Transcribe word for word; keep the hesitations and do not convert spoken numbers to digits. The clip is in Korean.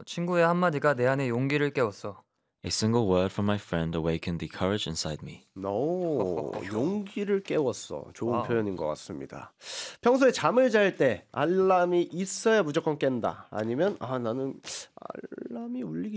친구의 한마디가 내 안에 용기를 깨웠어. A single word from my friend awakened the courage inside me. 오, 용기를 깨웠어. 좋은 와우. 표현인 것 같습니다. 평소에 잠을 잘 때 알람이 있어야 무조건 깬다. 아니면 아 나는 알람이 울리기